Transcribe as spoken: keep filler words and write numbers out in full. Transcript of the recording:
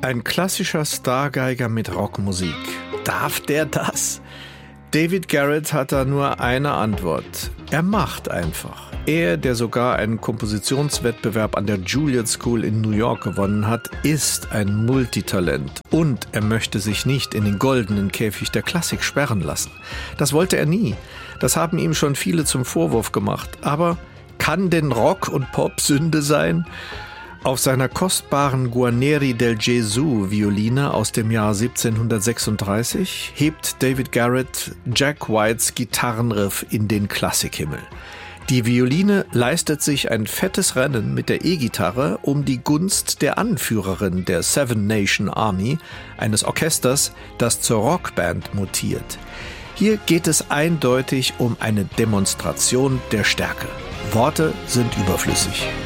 Ein klassischer Stargeiger mit Rockmusik. Darf der das? David Garrett hat da nur eine Antwort. Er macht einfach. Er, der sogar einen Kompositionswettbewerb an der Juilliard School in New York gewonnen hat, ist ein Multitalent. Und er möchte sich nicht in den goldenen Käfig der Klassik sperren lassen. Das wollte er nie. Das haben ihm schon viele zum Vorwurf gemacht. Aber kann denn Rock und Pop Sünde sein? Auf seiner kostbaren Guarneri del Gesù Violine aus dem Jahr siebzehnhundertsechsunddreißig hebt David Garrett Jack Whites Gitarrenriff in den Klassikhimmel. Die Violine leistet sich ein fettes Rennen mit der E-Gitarre um die Gunst der Anführerin der Seven Nation Army, eines Orchesters, das zur Rockband mutiert. Hier geht es eindeutig um eine Demonstration der Stärke. Worte sind überflüssig.